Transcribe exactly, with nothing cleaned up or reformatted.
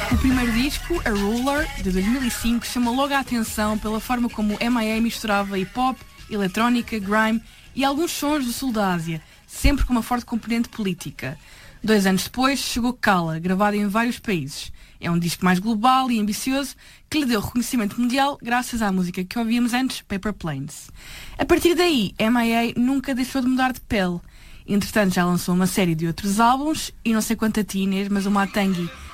O primeiro disco, A Ruler, de dois mil e cinco, chamou logo a atenção pela forma como M I A misturava hip-hop, eletrónica, grime e alguns sons do sul da Ásia, sempre com uma forte componente política. Dois anos depois chegou Kala, gravado em vários países. É um disco mais global e ambicioso que lhe deu reconhecimento mundial graças à música que ouvíamos antes, Paper Planes. A partir daí, M I A nunca deixou de mudar de pele. Entretanto, já lançou uma série de outros álbuns e não sei quanto a ti, Inês, mas o Matangi